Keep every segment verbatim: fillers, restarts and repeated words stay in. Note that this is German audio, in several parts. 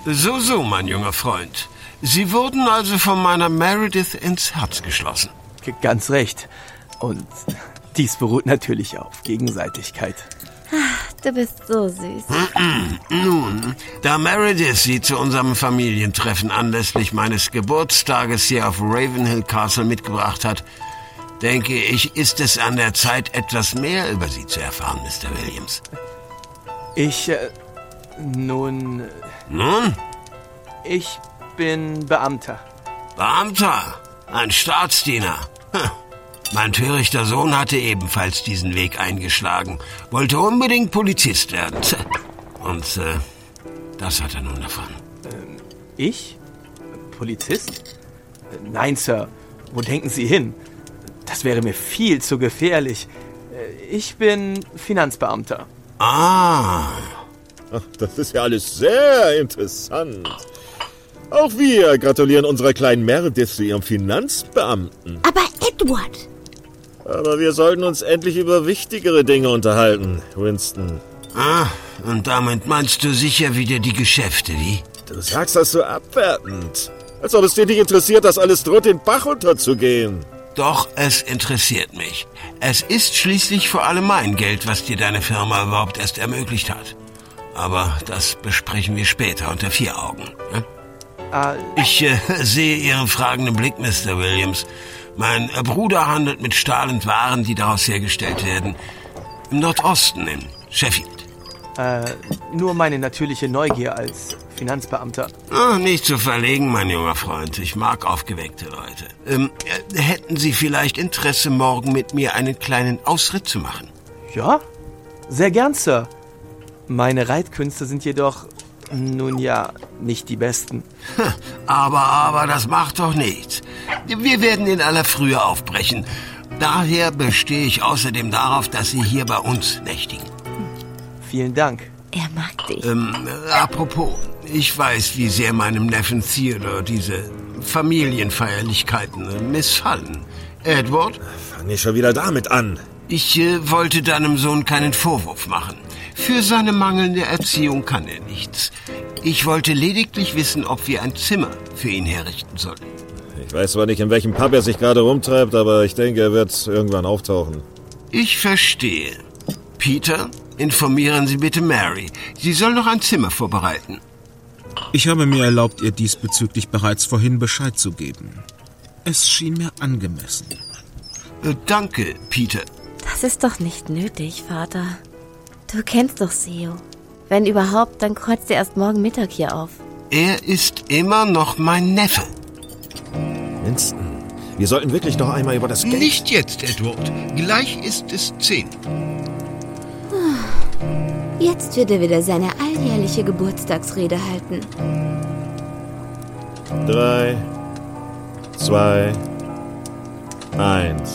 So, so, mein junger Freund. Sie wurden also von meiner Meredith ins Herz geschlossen. G- ganz recht. Und dies beruht natürlich auf Gegenseitigkeit. Du bist so süß. Nun, da Meredith Sie zu unserem Familientreffen anlässlich meines Geburtstages hier auf Ravenhill Castle mitgebracht hat, denke ich, ist es an der Zeit, etwas mehr über Sie zu erfahren, Mister Williams. Ich, äh, nun... Nun? Ich bin Beamter. Beamter, ein Staatsdiener. Hm. Mein törichter Sohn hatte ebenfalls diesen Weg eingeschlagen, wollte unbedingt Polizist werden. Und äh, das hat er nun davon. Ähm, ich? Polizist? Äh, nein, Sir. Wo denken Sie hin? Das wäre mir viel zu gefährlich. Äh, ich bin Finanzbeamter. Ah. Ach, das ist ja alles sehr interessant. Auch wir gratulieren unserer kleinen Meredith zu ihrem Finanzbeamten. Aber Edward! Aber wir sollten uns endlich über wichtigere Dinge unterhalten, Winston. Ah, und damit meinst du sicher wieder die Geschäfte, wie? Du sagst das so abwertend. Als ob es dir nicht interessiert, dass alles droht, den Bach runterzugehen. Doch, es interessiert mich. Es ist schließlich vor allem mein Geld, was dir deine Firma überhaupt erst ermöglicht hat. Aber das besprechen wir später unter vier Augen. Ne? Ah, Ich äh, sehe Ihren fragenden Blick, Mister Williams. Mein äh, Bruder handelt mit Stahl und Waren, die daraus hergestellt werden. Im Nordosten, in Sheffield. äh, nur meine natürliche Neugier als Finanzbeamter. Ah, nicht zu verlegen, mein junger Freund. Ich mag aufgeweckte Leute. Ähm, äh, hätten Sie vielleicht Interesse, morgen mit mir einen kleinen Ausritt zu machen? Ja, sehr gern, Sir. Meine Reitkünste sind jedoch, nun ja, nicht die besten. Aber, aber, das macht doch nichts. Wir werden in aller Frühe aufbrechen. Daher bestehe ich außerdem darauf, dass Sie hier bei uns nächtigen. Vielen Dank. Er mag dich. Ähm, äh, apropos, ich weiß, wie sehr meinem Neffen Theodore diese Familienfeierlichkeiten äh, missfallen. Edward? Fang ich schon wieder damit an. Ich äh, wollte deinem Sohn keinen Vorwurf machen. Für seine mangelnde Erziehung kann er nichts. Ich wollte lediglich wissen, ob wir ein Zimmer für ihn herrichten sollten. Ich weiß zwar nicht, in welchem Pub er sich gerade rumtreibt, aber ich denke, er wird irgendwann auftauchen. Ich verstehe. Peter, informieren Sie bitte Mary. Sie soll noch ein Zimmer vorbereiten. Ich habe mir erlaubt, ihr diesbezüglich bereits vorhin Bescheid zu geben. Es schien mir angemessen. Äh, danke, Peter. Das ist doch nicht nötig, Vater. Du kennst doch Theo. Wenn überhaupt, dann kreuzt er erst morgen Mittag hier auf. Er ist immer noch mein Neffe. Winston, wir sollten wirklich noch einmal über das Geld... Nicht jetzt, Edward. Gleich ist es zehn. Jetzt wird er wieder seine alljährliche Geburtstagsrede halten. Drei, zwei, eins.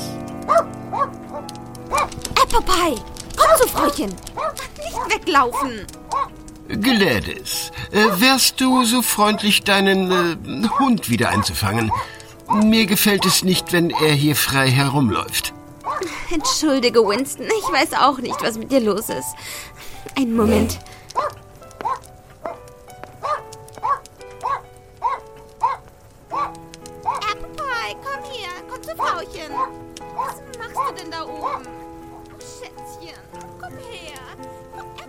Apple Pie! Komm zu Frauchen! Nicht weglaufen! Gladys, äh, wärst du so freundlich, deinen äh, Hund wieder einzufangen? Mir gefällt es nicht, wenn er hier frei herumläuft. Entschuldige, Winston. Ich weiß auch nicht, was mit dir los ist. Einen Moment.